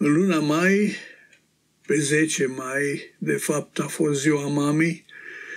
În luna mai, pe 10 mai, de fapt a fost ziua mamei,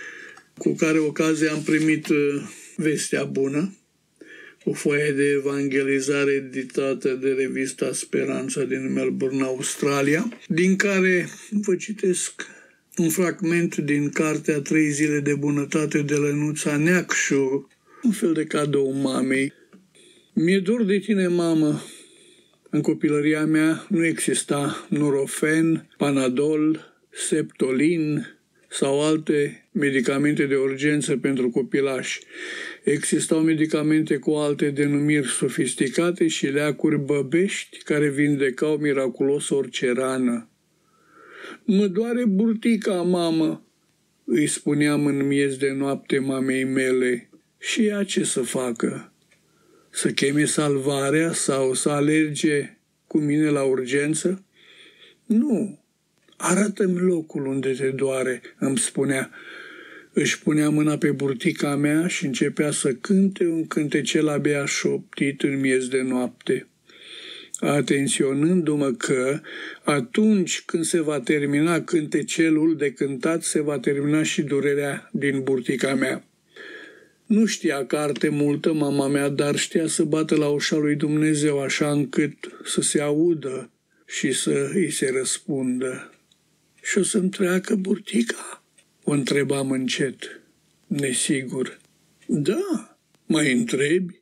cu care ocazie am primit vestea bună, o foaie de evangelizare editată de revista Speranța din Melbourne, Australia, din care vă citesc un fragment din cartea 3 zile de bunătate de Lănuța Neacșu, un fel de cadou mamei. Mi-e dor de tine, mamă. În copilăria mea nu exista Nurofen, Panadol, Septolin sau alte medicamente de urgență pentru copilași. Existau medicamente cu alte denumiri sofisticate și leacuri băbești care vindecau miraculos orice rană. Mă doare burtica, mamă, îi spuneam în miez de noapte mamei mele. Și ea ce să facă? Să cheme salvarea sau să alerge cu mine la urgență? Nu, arată-mi locul unde te doare, îmi spunea. Își punea mâna pe burtica mea și începea să cânte un cântecel abia șoptit în miez de noapte, atenționându-mă că atunci când se va termina cântecelul de cântat, se va termina și durerea din burtica mea. Nu știa carte multă mama mea, dar știa să bată la ușa lui Dumnezeu așa încât să se audă și să îi se răspundă. Și o să-mi treacă burtica? O întrebam încet, nesigur. Da, mai întrebi?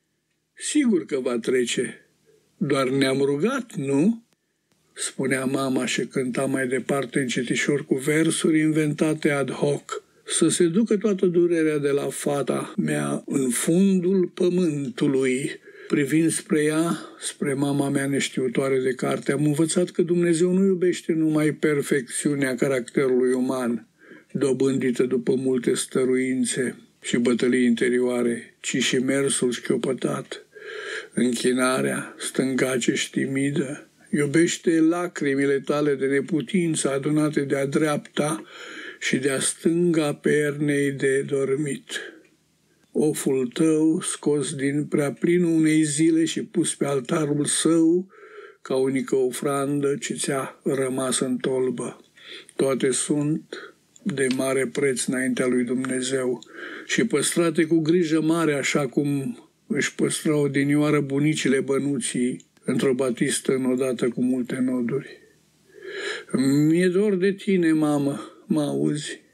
Sigur că va trece. Doar ne-am rugat, nu? Spunea mama și cânta mai departe încetișor cu versuri inventate ad hoc. Să se ducă toată durerea de la fata mea în fundul pământului. Privind spre ea, spre mama mea neștiutoare de carte, am învățat că Dumnezeu nu iubește numai perfecțiunea caracterului uman, dobândită după multe stăruințe și bătălii interioare, ci și mersul șchiopătat, închinarea stângace și timidă. Iubește lacrimile tale de neputință adunate de-a dreapta și de-a stânga pernei de dormit. Oful tău scos din prea plinul unei zile și pus pe altarul său ca unică ofrandă ce ți-a rămas în tolbă. Toate sunt de mare preț înaintea lui Dumnezeu și păstrate cu grijă mare, așa cum își păstrau odinioară bunicile bănuții într-o batistă înodată cu multe noduri. Mi-e dor de tine, mamă, mă auzi?